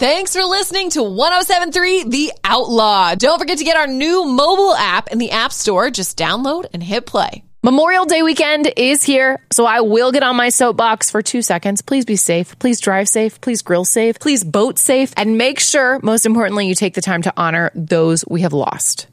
Thanks for listening to 107.3 The Outlaw. Don't forget to get our new mobile app in the App Store. Just download and hit play. Memorial Day weekend is here, so I will get on my soapbox for 2 seconds. Please be safe. Please drive safe. Please grill safe. Please boat safe. And make sure, most importantly, you take the time to honor those we have lost.